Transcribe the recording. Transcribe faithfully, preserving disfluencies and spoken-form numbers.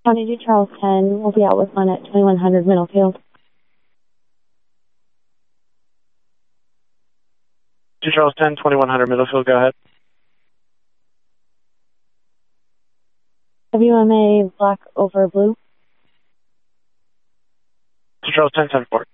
County to Charles ten. We'll be out with one at twenty-one hundred Middlefield. To Charles ten, twenty-one hundred Middlefield, go ahead. W M A black over blue. To Charles ten, ten four.